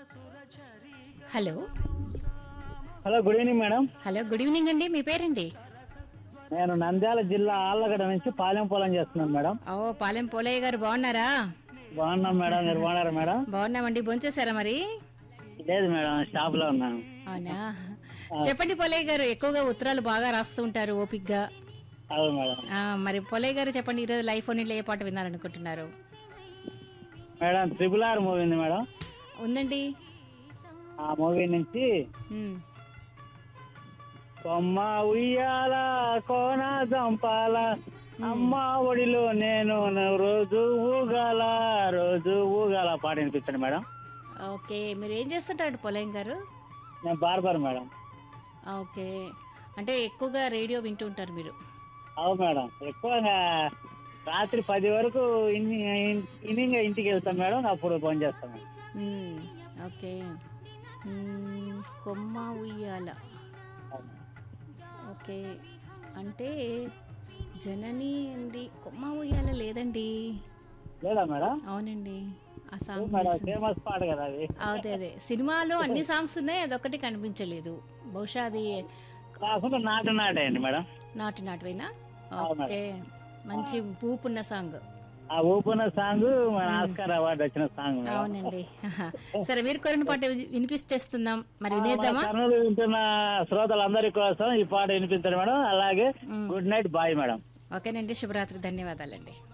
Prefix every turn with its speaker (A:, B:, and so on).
A: Hello.
B: Hello, good evening madam.
A: Hello, good evening అండి. మీ పేరండి?
B: నేను నంద్యాల జిల్లా ఆళ్లగడ్డ నుంచి పాలెం పొలం చేస్తున్నాను మేడం.
A: ఓ, పాలెం పోలయ్య గారు బాగున్నారా?
B: బాగున్నాం మేడం, మీరు బాగున్నారా మేడం?
A: బాగున్నామండి. భోంచేశారా మరి?
B: లేదు మేడం, షాప్ లో ఉన్నాను.
A: అవునా? చెప్పండి పోలయ్య గారు, ఎక్కువగా ఉత్తరాలు బాగా రాస్తూ ఉంటారు ఓపిక్గా.
B: అవును మేడం.
A: మరి పోలయ్య గారు చెప్పండి, ఈరోజు లైఫ్ ఓన్లీలో ఏ పాట వినాలనుకుంటున్నారు?
B: మేడం, ట్రిపుల్ ఆర్ మూవీ ఉంది మేడం.
A: ఉందండి.
B: ఆ మూవీ నుంచి
A: ఉమ్.
B: కొమ్మ ఉయ్యాల కోన చంపాల అమ్మ ఒడిలో నేను రోజు ఊగాల పాట వినిపించండి మేడం.
A: ఓకే, మీరు ఏం చేస్తుంటారు పోలయ్య గారు?
B: నేను బార్బర్ మేడం.
A: ఓకే, అంటే ఎక్కువగా రేడియో వింటూ ఉంటారు మీరు?
B: అవును మేడం, ఎక్కువగా రాత్రి 10 వరకు ఇన్నింగ్ ఇంటికి వెళ్తాం మేడం, అప్పుడు ఫోన్ చేస్తాం మేడం.
A: ఓకే. కొమ్మ ఉయ్యాల. ఓకే, అంటే జనని అండి, కొమ్మ ఉయ్యాల లేదండి.
B: లేదా మేడం?
A: అవునండి, ఆ సాంగ్
B: మేడం,
A: మిస్.
B: ఫేమస్ పాట కదా అది.
A: అదే అదే, సినిమాలో అన్ని సాంగ్స్ ఉన్నాయి, అదొక్కటి కనిపించలేదు. బహుశా అది
B: కాకుండా నాటే అండి మేడం.
A: నాటు నాటువేనా?
B: అవును
A: ఓకే, మంచి ఊపున్న సాంగ్.
B: ఆ ఊపున సాంగ్ మన ఆస్కార్ అవార్డు వచ్చిన సాంగ్ మేడం.
A: అవునండి. సరే, మీరు కోరిన పాట వినిపిస్తేస్తున్నాం, మరి
B: మన
A: వినేద్దామా?
B: కర్నూలు వింటున్న శ్రోతలందరి కోసం ఈ పాట వినిపించండి మేడం. అలాగే గుడ్ నైట్, బాయ్ మేడం.
A: ఓకేనండి, శుభరాత్రి, ధన్యవాదాలండి.